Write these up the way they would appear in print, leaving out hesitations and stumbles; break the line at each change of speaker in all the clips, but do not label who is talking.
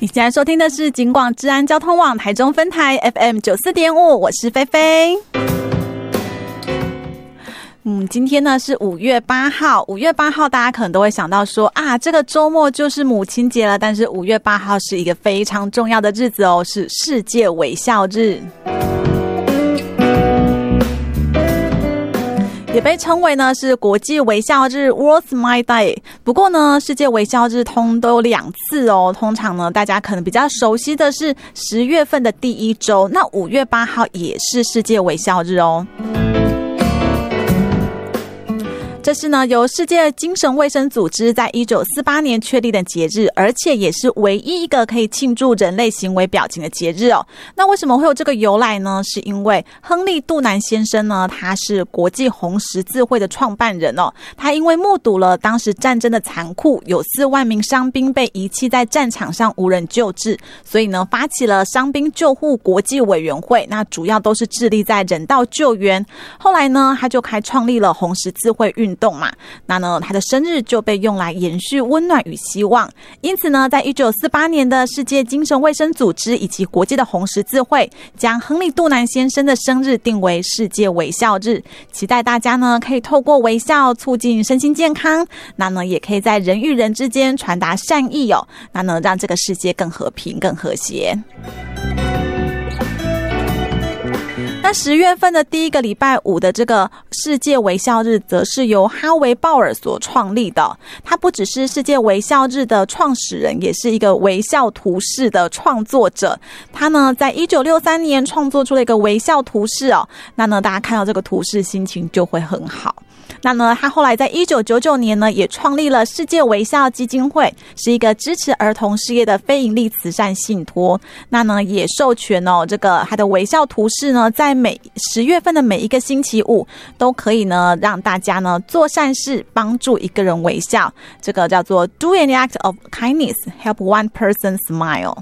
你现在收听的是警广治安交通网台中分台 FM 94.5，我是菲菲。今天呢是5月8号，5月8号大家可能都会想到说啊，这个周末就是母亲节了，但是5月8号是一个非常重要的日子哦，是世界微笑日。也被称为呢是国际微笑日 World Smile Day。 不过呢世界微笑日都有2次哦，通常呢大家可能比较熟悉的是10月份的第1周，那5月8号也是世界微笑日哦。这是呢由世界精神卫生组织在1948年确立的节日，而且也是唯一一个可以庆祝人类行为表情的节日哦。那为什么会有这个由来呢？是因为亨利·杜南先生呢，他是国际红十字会的创办人哦。他因为目睹了当时战争的残酷，有4万名伤兵被遗弃在战场上无人救治，所以呢发起了伤兵救护国际委员会，那主要都是致力在人道救援。后来呢他就创立了红十字会运动嘛，那呢他的生日就被用来延续温暖与希望。因此呢在1948年的世界精神卫生组织以及国际的红十字会将亨利·杜南先生的生日定为世界微笑日，期待大家呢可以透过微笑促进身心健康，那呢也可以在人与人之间传达善意哦，那呢让这个世界更和平更和谐。那10月份的第1个礼拜五的这个世界微笑日则是由哈维·鲍尔所创立的。他不只是世界微笑日的创始人，也是一个微笑图示的创作者。他呢在1963年创作出了一个微笑图示哦，那呢大家看到这个图示心情就会很好。那呢他后来在1999年呢也创立了世界微笑基金会，是一个支持儿童事业的非营利慈善信托。那呢也授权哦这个他的微笑图示呢在10月份的每一个星期五都可以呢让大家呢做善事，帮助一个人微笑，这个叫做 Do an act of kindness, help one person smile。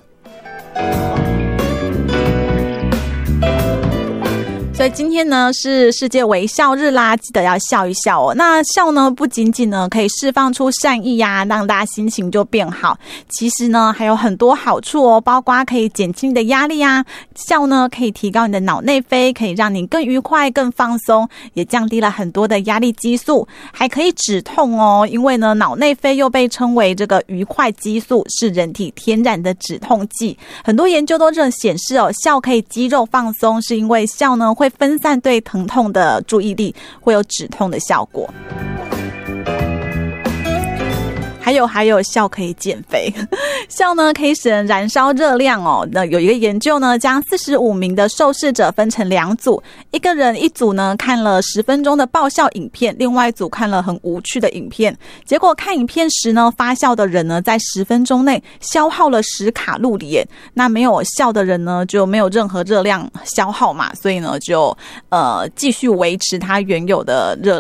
所以今天呢是世界微笑日啦，记得要笑一笑哦。那笑呢不仅仅呢可以释放出善意啊，让大家心情就变好，其实呢还有很多好处哦，包括可以减轻你的压力啊，笑呢可以提高你的脑内啡，可以让你更愉快更放松，也降低了很多的压力激素，还可以止痛哦。因为呢脑内啡又被称为这个愉快激素，是人体天然的止痛剂。很多研究都显示哦，笑可以肌肉放松，是因为笑呢会分散对疼痛的注意力，会有止痛的效果。还有笑可以减肥，笑呢可以使人燃烧热量哦。那有一个研究呢，将45名的受试者分成2组，一组呢看了10分钟的爆笑影片，另外一组看了很无趣的影片。结果看影片时呢，发笑的人呢在10分钟内消耗了10卡路里耶，那没有笑的人呢就没有任何热量消耗嘛，所以呢就继续维持它原有的